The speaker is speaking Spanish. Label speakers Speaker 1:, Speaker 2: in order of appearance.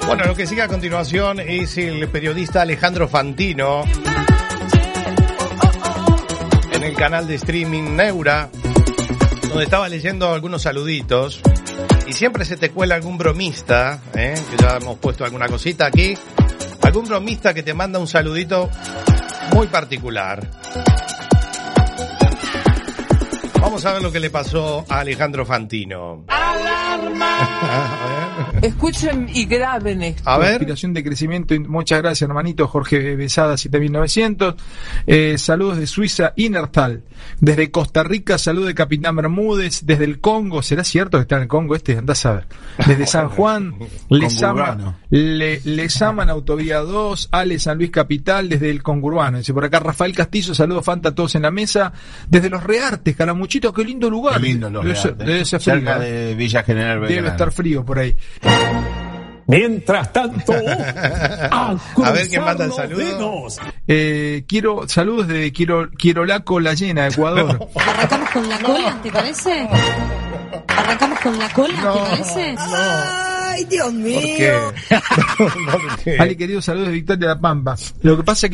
Speaker 1: Bueno, lo que sigue a continuación es el periodista Alejandro Fantino en el canal de streaming Neura, donde estaba leyendo algunos saluditos y siempre se te cuela algún bromista, que ya hemos puesto alguna cosita aquí, algún bromista que te manda un saludito muy particular. Vamos a ver lo que le pasó a Alejandro Fantino.
Speaker 2: ¡Alarma! Escuchen y graben esto.
Speaker 1: A ver.
Speaker 3: Inspiración de crecimiento. Muchas gracias, hermanito Jorge Besada, 7900. Saludos de Suiza, Innertal. Desde Costa Rica, saludos de Capitán Bermúdez. Desde el Congo, ¿será cierto que está en el Congo este? Andás a ver. Desde San Juan, les aman Autovía 2, Ale San Luis Capital, desde el Congurbano. Dice por acá Rafael Castillo, saludos Fanta a todos en la mesa. Desde Los Reartes, Calamuchito, qué lindo lugar.
Speaker 4: Qué lindo Los Reartes.
Speaker 3: Debe ser frío,
Speaker 4: cerca de Villa General Belgrano.
Speaker 3: Debe estar frío por ahí.
Speaker 5: Mientras tanto,
Speaker 1: a ver quién manda el saludo.
Speaker 3: Quiero saludos de Quirolaco La Llena, Ecuador.
Speaker 6: ¿Arrancamos con la cola, te parece? ¿Arrancamos con la cola, te parece?
Speaker 2: ¡Ay, Dios mío!
Speaker 1: ¿Por qué?
Speaker 3: Ale, querido, saludos de Victoria La Pampa. Lo que pasa es que